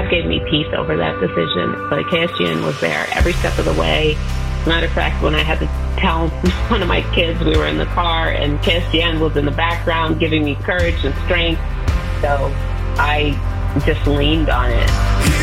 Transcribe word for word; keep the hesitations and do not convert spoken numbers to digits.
God gave me peace over that decision. But K S G N was there every step of the way. Matter of fact, when I had to tell one of my kids we were in the car, and K S G N was in the background giving me courage and strength. So I just leaned on it.